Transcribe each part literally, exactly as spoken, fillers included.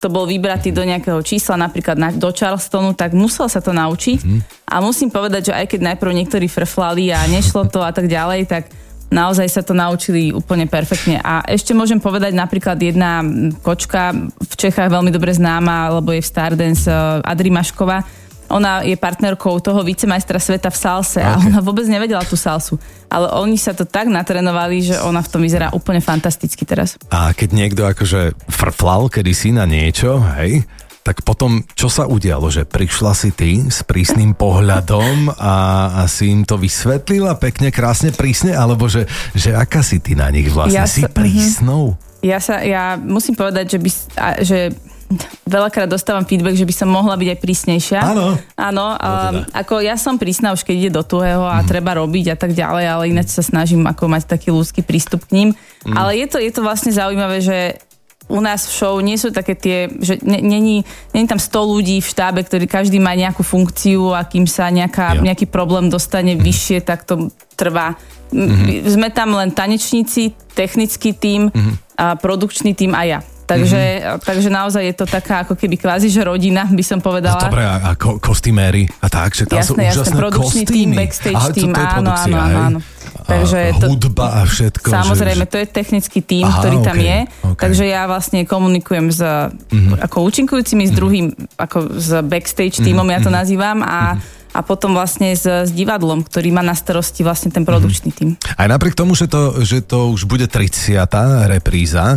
to bol vybratý do nejakého čísla, napríklad na, do Charlestonu, tak musel sa to naučiť. Mm. A musím povedať, že aj keď najprv niektorí frflali a nešlo to a tak ďalej, tak naozaj sa to naučili úplne perfektne. A ešte môžem povedať napríklad jedna kočka v Čechách veľmi dobre známa, lebo je v Stardance, Adri Mašková. Ona je partnerkou toho vicemajstra sveta v salse a okay. ona vôbec nevedela tú salsu. Ale oni sa to tak natrénovali, že ona v tom vyzerá úplne fantasticky teraz. A keď niekto akože frflal kedysi na niečo, hej, tak potom čo sa udialo? Že prišla si ty s prísnym pohľadom a, a si im to vysvetlila pekne, krásne, prísne? Alebo že, že aká si ty na nich vlastne? Ja si sa, prísnou? Ja sa, ja musím povedať, že by, že veľakrát dostávam feedback, že by som mohla byť aj prísnejšia. Áno. Áno, um, ako ja som prísna už keď ide do tuhého a mm. treba robiť a tak ďalej, ale ináč sa snažím ako mať taký ľudský prístup k ním. Mm. Ale je to, je to vlastne zaujímavé, že u nás v show nie sú také tie, že není, není tam sto ľudí v štábe, ktorí každý má nejakú funkciu a kým sa nejaká, ja. nejaký problém dostane mm. vyššie, tak to trvá. Mm-hmm. Sme tam len tanečníci, technický tím, mm-hmm. a produkčný tím a ja. Takže, mm-hmm. takže naozaj je to taká ako keby kvázi, že rodina, by som povedala. No dobre, a, a ko, kostýméri a tak, že tam jasné, sú úžasné jasné, produkčný kostýmy. Tým, backstage aha, tým, to, to áno, áno, áno, áno. Takže to, hudba a všetko. Samozrejme, že, to je technický tím, aha, ktorý tam okay, je. Okay. Takže ja vlastne komunikujem s mm-hmm. ako účinkujúcimi, s druhým, ako s backstage tímom, mm-hmm. ja to nazývam a mm-hmm. a potom vlastne s, s divadlom, ktorý má na starosti vlastne ten produkčný tím. Aj napriek tomu, že to, že to už bude tridsiata repríza,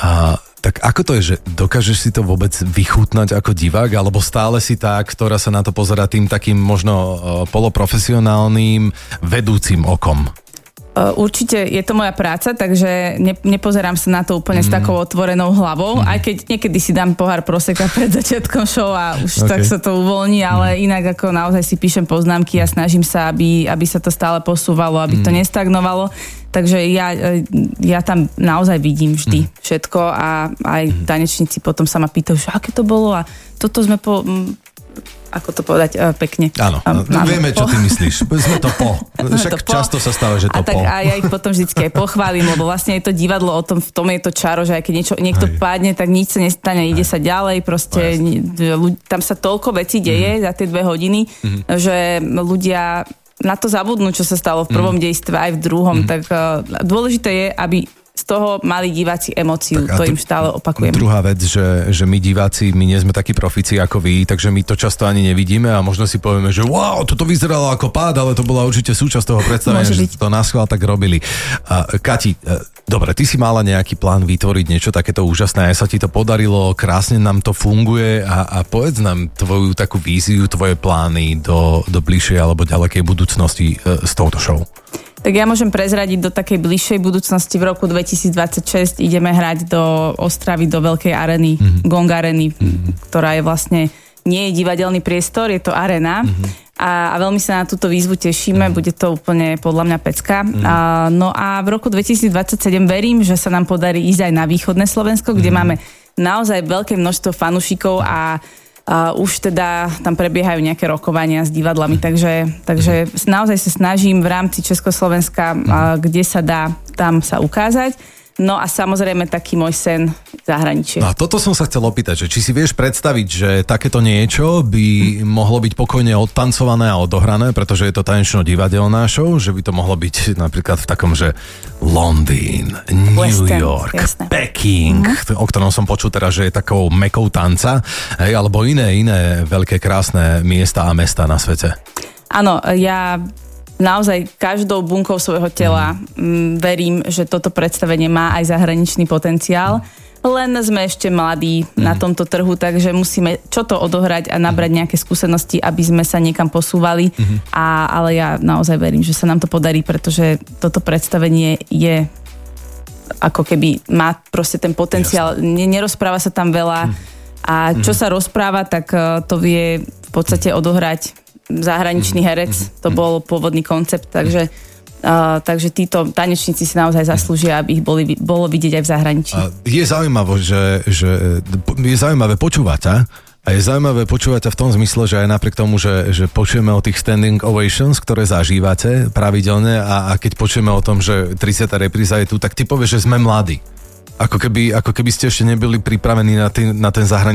a tak ako to je, že dokážeš si to vôbec vychutnať ako divák, alebo stále si tá, ktorá sa na to pozerá tým takým možno poloprofesionálnym vedúcim okom? Určite je to moja práca, takže ne, nepozerám sa na to úplne mm. s takou otvorenou hlavou, mm. aj keď niekedy si dám pohár proseka pred začiatkom show a už okay. tak sa to uvoľní, ale mm. inak ako naozaj si píšem poznámky a snažím sa, aby, aby sa to stále posúvalo, aby mm. to nestagnovalo. Takže ja, ja tam naozaj vidím vždy mm. všetko a aj mm. tanečníci potom sa ma pýtajú, že aké to bolo a toto sme po... ako to povedať uh, pekne. Áno, um, vieme, čo ty myslíš. Sme to po. Však to po. Často sa stáva, že to a tak, po. A ja ich potom vždycky aj pochválim, lebo vlastne je to divadlo o tom, v tom je to čaro, že aj keď niečo, niekto aj. padne, tak nič sa nestane, ide sa ďalej, proste no, tam sa toľko vecí deje mm. za tie dve hodiny, mm. že ľudia na to zabudnú, čo sa stalo v prvom mm. dejstve aj v druhom, mm. tak uh, dôležité je, aby z toho mali diváci emóciu, to im stále opakujem. Druhá vec, že, že my diváci, my nie sme takí profíci ako vy, takže my to často ani nevidíme a možno si povieme, že wow, toto vyzeralo ako pád, ale to bola určite súčasť toho predstavenia, že to naschvál tak robili. Uh, Kati, uh, dobre, ty si mala nejaký plán vytvoriť niečo takéto úžasné, aj sa ti to podarilo, krásne nám to funguje a, a povedz nám tvoju takú víziu, tvoje plány do, do bližšej alebo ďalekej budúcnosti uh, s touto show. Tak ja môžem prezradiť do takej bližšej budúcnosti. V roku dvetisícdvadsaťšesť ideme hrať do Ostravy, do veľkej areny, mm-hmm. Gong Areny, mm-hmm. ktorá je vlastne, nie je divadelný priestor, je to arena. Mm-hmm. A, a veľmi sa na túto výzvu tešíme, mm-hmm. bude to úplne podľa mňa pecka. Mm-hmm. A, no a v roku dvetisícdvadsaťsedem verím, že sa nám podarí ísť aj na východné Slovensko, kde mm-hmm. máme naozaj veľké množstvo fanúšikov a Uh, už teda tam prebiehajú nejaké rokovania s divadlami, takže, takže naozaj sa snažím v rámci Československa, uh, kde sa dá, tam sa ukázať. No a samozrejme taký môj sen zahraničie. No a toto som sa chcel opýtať, že či si vieš predstaviť, že takéto niečo by mohlo byť pokojne odtancované a odohrané, pretože je to tanečno-divadelná show, že by to mohlo byť napríklad v takom, že Londýn, New Western, York, jasné. Peking, mm-hmm. o ktorom som počul teraz, že je takou mekou tanca, hej, alebo iné, iné veľké krásne miesta a mesta na svete. Áno, ja naozaj každou bunkou svojho tela mm. verím, že toto predstavenie má aj zahraničný potenciál. Len sme ešte mladí mm. na tomto trhu, takže musíme čo to odohrať a nabrať nejaké skúsenosti, aby sme sa niekam posúvali. Mm. A, ale ja naozaj verím, že sa nám to podarí, pretože toto predstavenie je ako keby má proste ten potenciál. N- nerozpráva sa tam veľa a čo mm. sa rozpráva, tak to vie v podstate odohrať zahraničný herec, to bol pôvodný koncept, takže, uh, takže títo tanečníci si naozaj zaslúžia, aby ich boli, bolo vidieť aj v zahraničí. A je zaujímavé, že, že je zaujímavé počúvať, a? A je zaujímavé počúvať v tom zmysle, že aj napriek tomu, že, že počujeme o tých standing ovations, ktoré zažívate pravidelne a, a keď počujeme o tom, že tridsiata repríza je tu, tak ty povieš, že sme mladí. Ako keby, ako keby ste ešte nebyli pripravení na, tý, na ten zahraničný